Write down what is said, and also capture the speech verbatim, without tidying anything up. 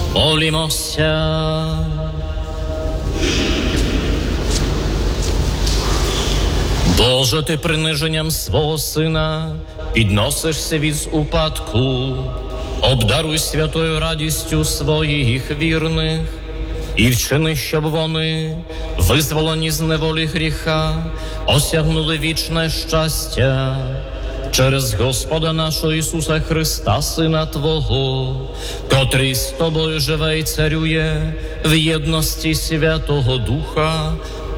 Молімося. Боже, ти приниженням свого Сина підносишся від упадку, обдаруй святою радістю своїх вірних і вчини, щоб вони, визволені з неволі гріха, осягнули вічне щастя через Господа нашого Ісуса Христа, Сина Твого, котрий з Тобою живе і царює в єдності Святого Духа,